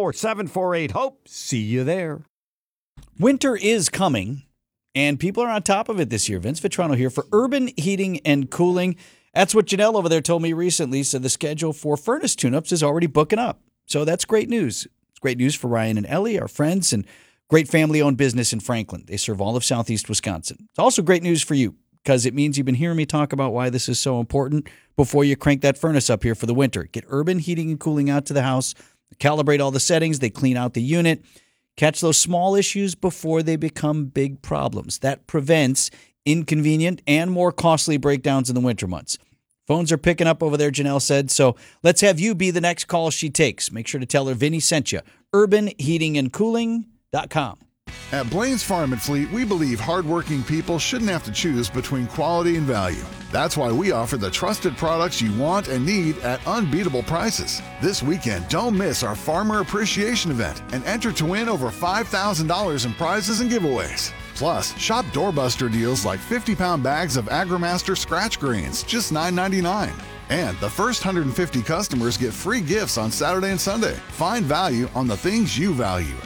844-748-HOPE. See you there. Winter is coming, and people are on top of it this year. Vince Vitrano here for Urban Heating and Cooling. That's what Janelle over there told me recently. So the schedule for furnace tune-ups is already booking up. So that's great news. It's great news for Ryan and Ellie, our friends, and great family-owned business in Franklin. They serve all of southeast Wisconsin. It's also great news for you because it means you've been hearing me talk about why this is so important before you crank that furnace up here for the winter. Get Urban Heating and Cooling out to the house, calibrate all the settings, they clean out the unit, catch those small issues before they become big problems. That prevents inconvenient and more costly breakdowns in the winter months. Phones are picking up over there, Janelle said, so let's have you be the next call she takes. Make sure to tell her Vinny sent you. UrbanHeatingandCooling.com. At Blaine's Farm and Fleet, we believe hardworking people shouldn't have to choose between quality and value. That's why we offer the trusted products you want and need at unbeatable prices. This weekend, don't miss our Farmer Appreciation Event and enter to win over $5,000 in prizes and giveaways. Plus, shop doorbuster deals like 50-pound bags of AgriMaster scratch greens, just $9.99. And the first 150 customers get free gifts on Saturday and Sunday. Find value on the things you value